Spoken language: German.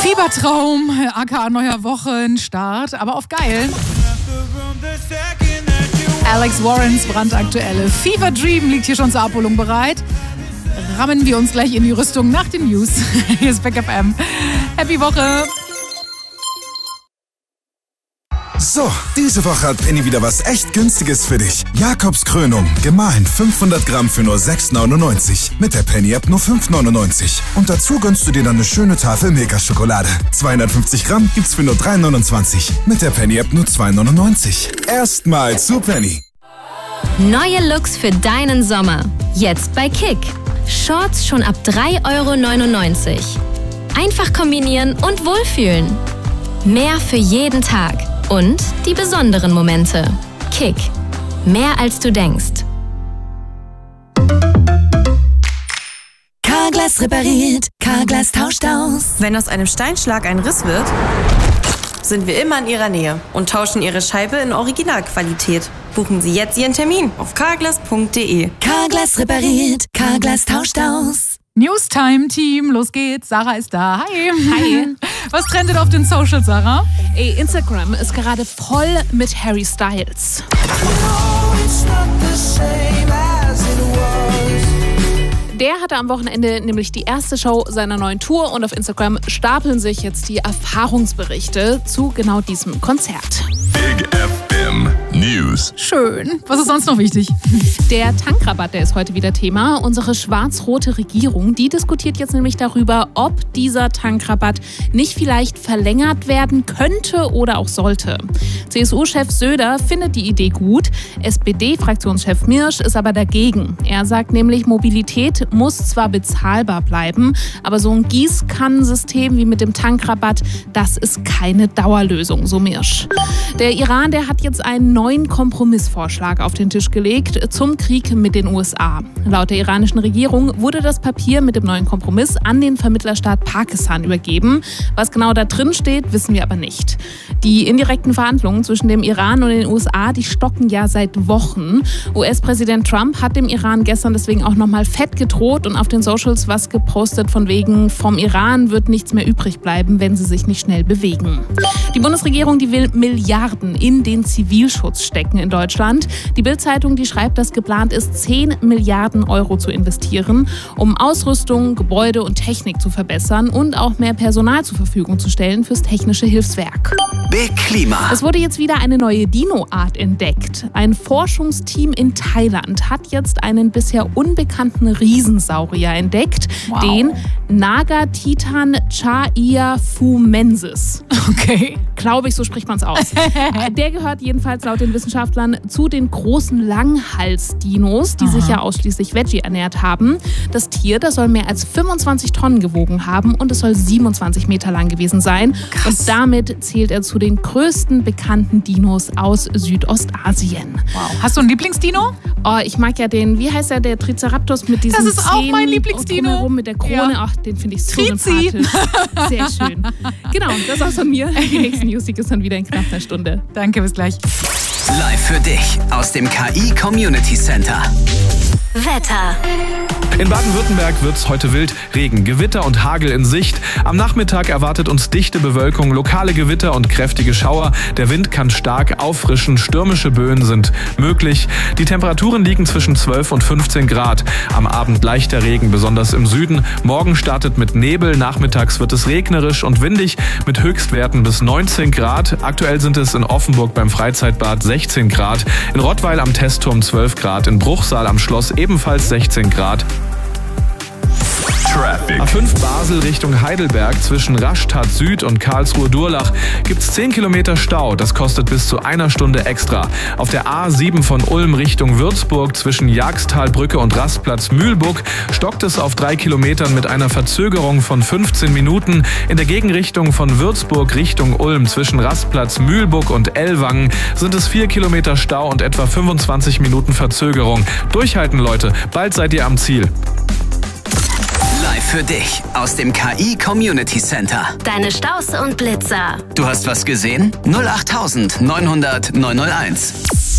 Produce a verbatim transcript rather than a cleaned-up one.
Fiebertraum, aka neuer Wochenstart, aber auf geil. Alex Warrens brandaktuelle Fever Dream liegt hier schon zur Abholung bereit. Rammen wir uns gleich in die Rüstung nach den News. Hier ist Back F M. Happy Woche! So, diese Woche hat Penny wieder was echt Günstiges für dich. Jakobs Krönung, gemahlen fünfhundert Gramm für nur sechs neunundneunzig. Mit der Penny-App nur fünf neunundneunzig. Und dazu gönnst du dir dann eine schöne Tafel Milka-Schokolade. zweihundertfünfzig Gramm gibt's für nur drei neunundzwanzig. Mit der Penny-App nur zwei neunundneunzig. Erstmal zu Penny. Neue Looks für deinen Sommer. Jetzt bei Kick. Shorts schon ab drei neunundneunzig Euro. Einfach kombinieren und wohlfühlen. Mehr für jeden Tag. Und die besonderen Momente. Kick. Mehr als du denkst. Carglass repariert. Carglass tauscht aus. Wenn aus einem Steinschlag ein Riss wird, sind wir immer in Ihrer Nähe und tauschen Ihre Scheibe in Originalqualität. Buchen Sie jetzt Ihren Termin auf carglass punkt de. Carglass repariert. Carglass tauscht aus. Newstime-Team, los geht's. Sarah ist da. Hi. Hi. Was trendet auf den Socials, Sarah? Ey, Instagram ist gerade voll mit Harry Styles. Der hatte am Wochenende nämlich die erste Show seiner neuen Tour und auf Instagram stapeln sich jetzt die Erfahrungsberichte zu genau diesem Konzert. Big F M News. Schön. Was ist sonst noch wichtig? Der Tankrabatt, der ist heute wieder Thema. Unsere schwarz-rote Regierung, die diskutiert jetzt nämlich darüber, ob dieser Tankrabatt nicht vielleicht verlängert werden könnte oder auch sollte. C S U-Chef Söder findet die Idee gut. S P D-Fraktionschef Mirsch ist aber dagegen. Er sagt nämlich, Mobilität muss zwar bezahlbar bleiben, aber so ein Gießkannensystem wie mit dem Tankrabatt, das ist keine Dauerlösung, so Mirsch. Der Iran, der hat jetzt einen neuen Kompromissvorschlag auf den Tisch gelegt zum Krieg mit den U S A. Laut der iranischen Regierung wurde das Papier mit dem neuen Kompromiss an den Vermittlerstaat Pakistan übergeben. Was genau da drin steht, wissen wir aber nicht. Die indirekten Verhandlungen zwischen dem Iran und den U S A, die stocken ja seit Wochen. U S-Präsident Trump hat dem Iran gestern deswegen auch nochmal fett gedroht und auf den Socials was gepostet von wegen, vom Iran wird nichts mehr übrig bleiben, wenn sie sich nicht schnell bewegen. Die Bundesregierung, die will Milliarden in den Zivilschutz stecken in Deutschland. Die Bild-Zeitung, die schreibt, dass geplant ist, zehn Milliarden Euro zu investieren, um Ausrüstung, Gebäude und Technik zu verbessern und auch mehr Personal zur Verfügung zu stellen fürs technische Hilfswerk. Big Klima. Es wurde jetzt wieder eine neue Dino-Art entdeckt. Ein Forschungsteam in Thailand hat jetzt einen bisher unbekannten Riesensaurier entdeckt, wow. den Nagatitan chaiafumensis. Okay. Glaube ich, so spricht man es aus. Der gehört jedenfalls laut den Wissenschaftlern zu den großen Langhals-Dinos, die Aha. sich ja ausschließlich Veggie ernährt haben. Das Tier, das soll mehr als fünfundzwanzig Tonnen gewogen haben und es soll siebenundzwanzig Meter lang gewesen sein. Krass. Und damit zählt er zu den größten bekannten Dinos aus Südostasien. Wow. Hast du einen Lieblingsdino? Oh, ich mag ja den, wie heißt der, der Triceratops mit diesen Das ist auch mein Lieblingsdino. Mit der Krone, ja. ach, den finde ich so Trizi. sympathisch. Sehr schön. Genau, das war's von mir. Die nächsten News, die ist dann wieder in knapp einer Stunde. Danke, bis gleich. Live für dich aus dem K I Community Center. Wetter. In Baden-Württemberg wird's heute wild. Regen, Gewitter und Hagel in Sicht. Am Nachmittag erwartet uns dichte Bewölkung, lokale Gewitter und kräftige Schauer. Der Wind kann stark auffrischen, stürmische Böen sind möglich. Die Temperaturen liegen zwischen zwölf und fünfzehn Grad. Am Abend leichter Regen, besonders im Süden. Morgen startet mit Nebel, nachmittags wird es regnerisch und windig mit Höchstwerten bis neunzehn Grad. Aktuell sind es in Offenburg beim Freizeitbad sechzehn Grad, in Rottweil am Testturm zwölf Grad, in Bruchsal am Schloss ebenfalls sechzehn Grad. Traffic. A fünf Basel Richtung Heidelberg zwischen Rastatt Süd und Karlsruhe-Durlach gibt's zehn Kilometer Stau. Das kostet bis zu einer Stunde extra. Auf der A sieben von Ulm Richtung Würzburg zwischen Jagstalbrücke und Rastplatz Mühlburg stockt es auf drei Kilometern mit einer Verzögerung von fünfzehn Minuten. In der Gegenrichtung von Würzburg Richtung Ulm zwischen Rastplatz Mühlburg und Ellwangen sind es vier Kilometer Stau und etwa fünfundzwanzig Minuten Verzögerung. Durchhalten, Leute, bald seid ihr am Ziel. Live für dich aus dem K I Community Center. Deine Staus und Blitzer. Du hast was gesehen? null acht neunhundert neunhunderт neunhunderteins.